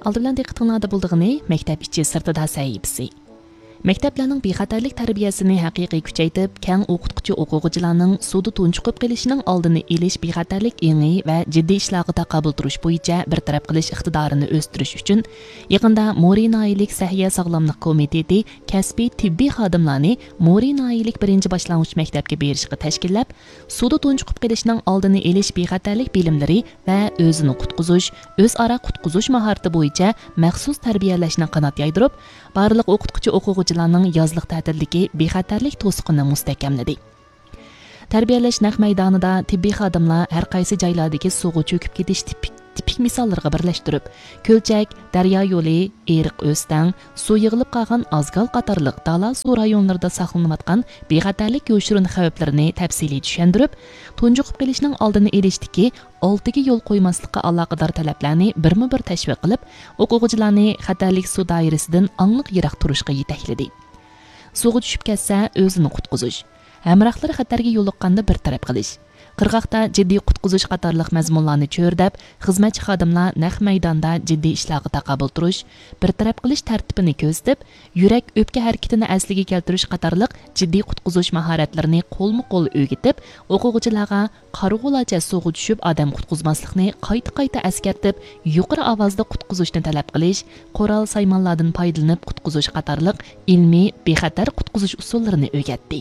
Aldı bilan diqqətinizdə bulduğunu məktəb içi sırtıda səhifəsi. Məktəblərinin bexatarlik tərbiyəsini həqiqi küçəytib, kən oxutqucu oxuğucularning suda tunçuqub qilishinin oldini elish bexatarlik еңі və ciddi ishlarga taqabul turish bo'yicha bir taraf qilish iqtidorini o'stirish uchun yaqinda Mo'ri Noillik Səhiyyə Sağlamlıq Komiteti kasbiy tibbiy xodimlarni Mo'ri Noillik 1-ci boshlang'ich maktabga berishga tashkillab, suda tunçuqub qilishning oldini elish bexatarlik bilimlari va o'zini qutqizish, o'zaro qutqizish mahorati bo'yicha maxsus tarbiyalashni qanot yaydirib, barliq o'qituvchi o'quvchilarning yozliq ta'tildagi bexatarlik to'siqini mustahkamladi. Tarbiyalash naq maydonida tibbiy xodimlar har qaysi joylardagi suvga cho'kib ketish tipik misollarga birlashtirib, ko'lchak, daryo yo'li, eriq o'stan, suv yig'ilib qolgan azgal qatorliq dala suv rayonlarida saqlanayotgan bexatarlik yo'shirin xavflarini tafsiliy tushuntirib, tunjuqib qilishning oldini olishdagi 6 yo'l qo'ymaslikqa aloqador talablarni birma-bir tashviq qilib, o'quvchilarni xatarlik suv doirasidan angliq yiroq turishga yetakladi. Suvga tushib ketsa, o'zini qutqizish, hamrohlari xatarga yo'liqqanda bir taraf qilish, qirg'oqda jiddiy qutqizish qatorliq mazmunlarni cho'rdab, xizmatchi xodimlar naq maydonda jiddiy ishlarga taqabul turish, bir taraf qilish tartibini ko'zitib, yurak o'pka harakatini asliga keltirish qatorliq jiddiy qutqizish mahoratlarini qo'lma-qo'l o'rgatib, o'quvchilarga qarg'ulacha suvga tushib odam qutqizmaslikni qayta-qayta eskartib, yuqori ovozda qutqizishni talab qilish, qoral saymonlardan foydalanib qutqizish qatorliq ilmiy bexatar qutqizish usullarini o'rgatdi.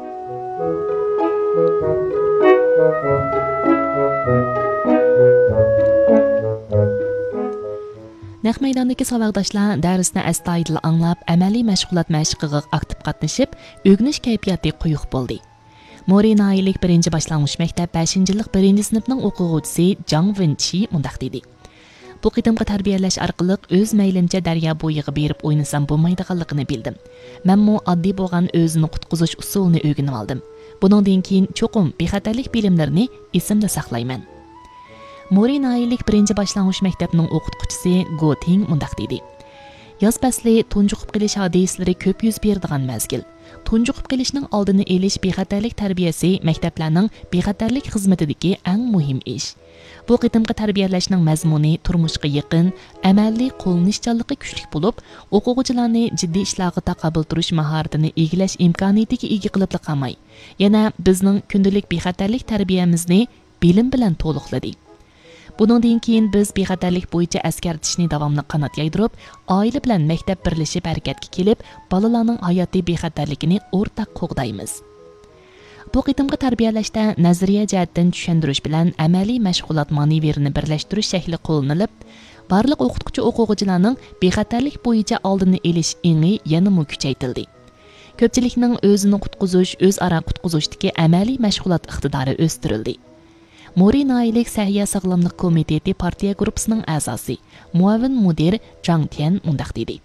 Naq maydondagi savaqdoshlar darsni astoydil anglab, amaliy mashg'ulot mashqiga aktiv qatnashib, o'rganish kayfiyati quyuq bo'ldi. Mo'ri Noillik 1-ci boshlang'ich maktab 5-yillik 1-sinfning o'quvchisi Jang Winchi mundaq dedi. Bu qitimqi tarbiyalash orqali o'z maylincha daryo bo'yiga berib o'ynasam bo'lmaydiganligini bildim. Menmo oddiy bo'lgan o'zini qutqizish usulini o'rganib oldim. Buningdan keyin cho'qim bexatarlik bilimlarini esimda saqlayman. Mo'ri Noillik 1-ci boshlang'ich maktabning o'qituvchisi Go Ting mundaq dedi. Yoz fasli tunjuqib qilish hodisalari ko'p yuz beradigan mazgil. Tunjuqib qilishning oldini olish bexatarlik tarbiyasi maktablarning bexatarlik xizmatidagi eng muhim ish. Bu qitimqi tarbiyalashning mazmuni turmushga yaqin, amaliy qo'llanishchanligi kuchli bo'lib, o'quvchilarni jiddiy ishlarga taqabul turish mahoratini egillash imkoniyatiga ega qilib qolmay, yana bizning kundalik bexatarlik tarbiyamizni bilim bilan to'liqladi. Buningdan keyin biz bexatarlik bo'yicha askartishni davomli qanot yaydirib, oila bilan maktab birlashib harakatga kelib, bolalarning hayotiy bexatarligini o'rtaq qo'g'daymiz. Bu qitimqi tarbiyalashda nazariya jihatdan tushuntirish bilan amaliy mashg'ulot manevrini birlashtirish shakli qo'llanilib, barliq o'qituvchi o'quvchilarning bexatarlik bo'yicha oldini olish еңі yanada kuchaytirildi. Ko'pchilikning o'zini qutqizish, o'zaro qutqizishdagi amaliy mashg'ulot iqtidori o'stirildi. Mo'ri Noillik Səhiyyə Sağlamlıq Komiteti partiya gruppasining a'zosi, muavin mudir Jang Tian mundaq dedi.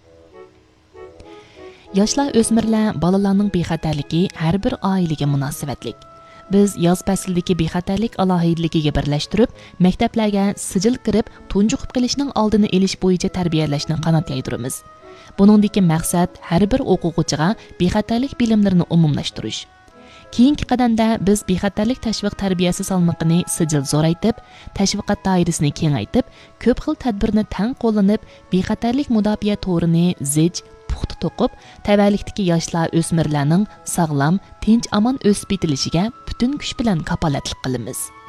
Yoshlar o'smirlar bolalarning bexatarligi har bir oilaga munosabatlik. Biz yoz faslidagi bexatarlik alohidligiga birlashtirib, maktablarga sijil kirib, tunjuqib qilishning oldini olish bo'yicha tarbiyalashni qanot yaydiramiz. Buningdagi maqsad har bir o'quvchiga bexatarlik bilimlarini umumlashtirish. Keyingi qadamda biz bexatarlik tashviq tarbiyasi salmoqini sijil zo'raytib, tashviqot doirasini kengaytib, ko'p xil tadbirni tang qo'llanib, bexatarlik mudofaa to'rini zich puxta to'qib, tavallikdagi yoshlar o'smirlarning sog'lom, tinch, amon o'sib yetilishiga butun kuch bilan kafolatlik qilamiz.